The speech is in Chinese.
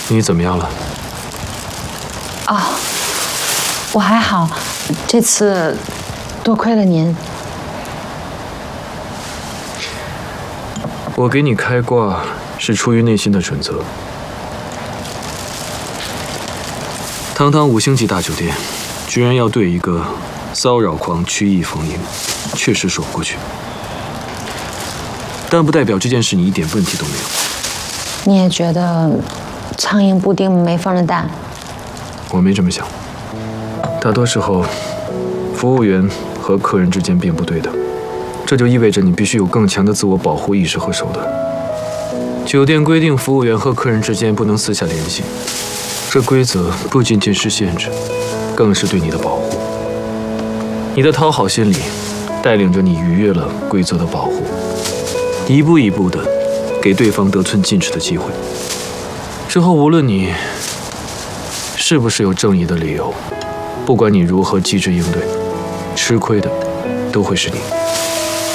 你怎么样了？ 啊，我还好，这次多亏了您。 我给你开挂是出于内心的准则。堂堂5星级大酒店，居然要对一个骚扰狂曲意逢迎，确实说不过去。但不代表这件事你一点问题都没有。 你也觉得苍蝇不叮没缝的蛋？ 我没这么想。大多时候，服务员和客人之间并不对等，这就意味着你必须有更强的自我保护意识和手段。酒店规定，服务员和客人之间不能私下联系，这规则不仅仅是限制，更是对你的保护。你的讨好心理带领着你逾越了规则的保护，一步一步的给对方得寸进尺的机会。之后，无论你是不是有正义的理由，不管你如何机智应对，吃亏的都会是你。